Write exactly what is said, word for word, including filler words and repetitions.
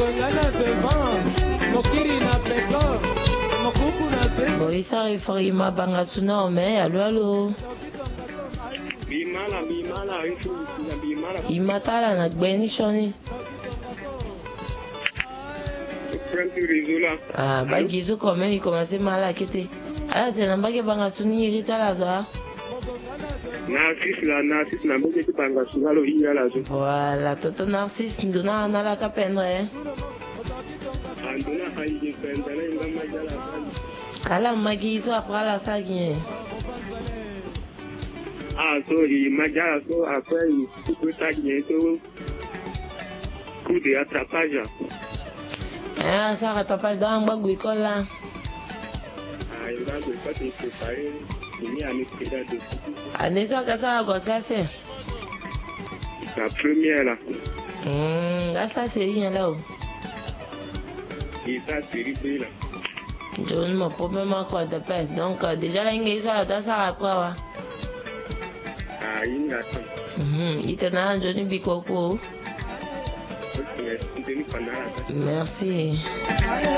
Boisa referima banga sunome, allo allo. Bimala bimala ifu na bimala. Imatala na gbeni shoni. Prenti rizola. Ah, bagizo comme il commençait mal à quitter. Ah, t'es n'importe quel banga suni irita la zoa. Narcisse la Narcisse na mbeke ki banga sunalo iya la zo. Voilà, toto Narcisse ndona na la kapendre. Andona haije pendale ngama jala bali. Kala magizo après la sagi. Ah, so il majala so après il peut tagner so coup de attrapage. Ah, ça rattrape dans bagou ikola. Ah, il va se faire préparer ini à l'esprit de. Anesa kasa kwa classe. La première là. Hmm, là ça c'est rien là. Et ça c'est rivé là. Je ne me problème quoi de paix. Donc euh, déjà là il ça là ça à quoi. Ah, il a tout. Mhm, il te n'a Johnny Bikoko. Ok, c'est une panara. Merci.